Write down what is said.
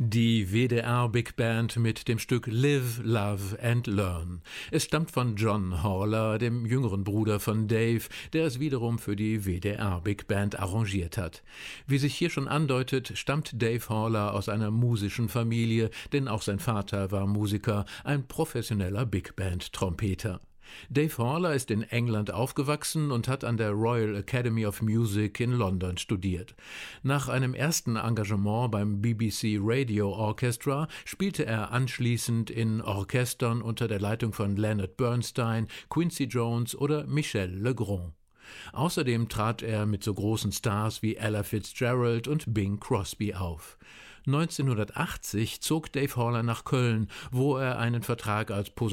Die WDR Big Band mit dem Stück Live, Love and Learn. Es stammt von John Horler, dem jüngeren Bruder von Dave, der es wiederum für die WDR Big Band arrangiert hat. Wie sich hier schon andeutet, stammt Dave Horler aus einer musischen Familie, denn auch sein Vater war Musiker, ein professioneller Big Band Trompeter. Dave Horler ist in England aufgewachsen und hat an der Royal Academy of Music in London studiert. Nach einem ersten Engagement beim BBC Radio Orchestra spielte er anschließend in Orchestern unter der Leitung von Leonard Bernstein, Quincy Jones oder Michel Legrand. Außerdem trat er mit so großen Stars wie Ella Fitzgerald und Bing Crosby auf. 1980 zog Dave Horler nach Köln, wo er einen Vertrag als